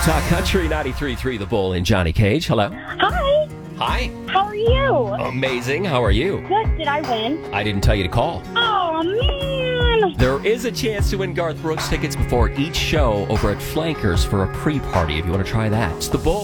Talk Country 93.3 The Bull and Johnny Cage. Hello. Hi. Hi. How are you? Amazing. How are you? Good. Did I win? I didn't tell you to call. Oh, man. There is a chance to win Garth Brooks tickets before each show over at Flankers for a pre-party if you want to try that. It's The Bull.